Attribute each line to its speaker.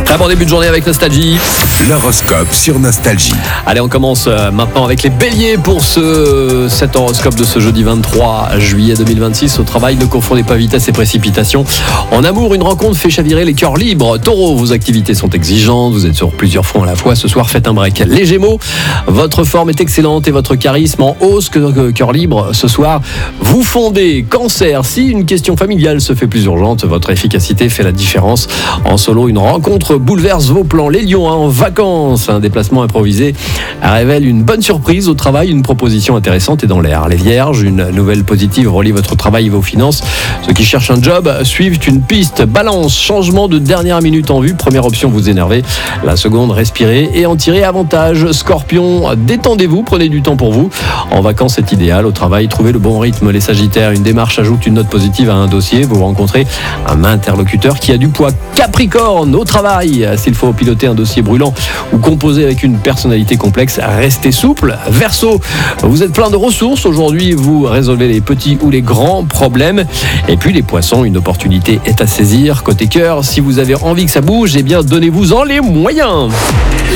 Speaker 1: Très bon début de journée avec Nostalgie.
Speaker 2: L'horoscope sur Nostalgie.
Speaker 1: Allez, on commence maintenant avec les béliers pour cet horoscope de ce jeudi 23 juillet 2026. Au travail, ne confondez pas vitesse et précipitation. En amour, une rencontre fait chavirer les cœurs libres. Taureau, vos activités sont exigeantes, vous êtes sur plusieurs fronts à la fois. Ce soir, faites un break. Les Gémeaux, votre forme est excellente et votre charisme en hausse. Cœur libre, ce soir, vous fondez. Cancer, si une question familiale se fait plus urgente, votre efficacité fait la différence. En solo, une rencontre bouleverse vos plans. Les Lions, en vacances, un déplacement improvisé révèle une bonne surprise au travail, une proposition intéressante est dans l'air. Les Vierges, une nouvelle positive relie votre travail et vos finances. Ceux qui cherchent un job suivent une piste. Balance, changement de dernière minute en vue. Première option, vous énervez. La seconde, respirez et en tirez avantage. Scorpion, détendez-vous, prenez du temps pour vous. En vacances, c'est idéal. Au travail, trouvez le bon rythme. Les Sagittaires, une démarche ajoute une note positive à un dossier. Vous rencontrez un interlocuteur qui a du poids. Capricorne, au travail, s'il faut piloter un dossier brûlant ou composer avec une personnalité complexe, restez souple. Verseau, vous êtes plein de ressources. Aujourd'hui, vous résolvez les petits ou les grands problèmes. Et puis les Poissons, une opportunité est à saisir. Côté cœur, si vous avez envie que ça bouge, eh bien donnez-vous-en les moyens.